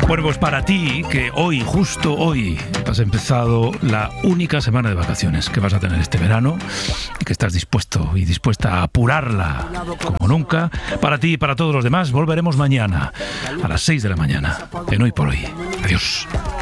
Bueno, pues para ti, que hoy, justo hoy, has empezado la única semana de vacaciones que vas a tener este verano y que estás dispuesto y dispuesta a apurarla como nunca, para ti y para todos los demás, volveremos mañana a las 6 de la mañana en Hoy por Hoy. Adiós.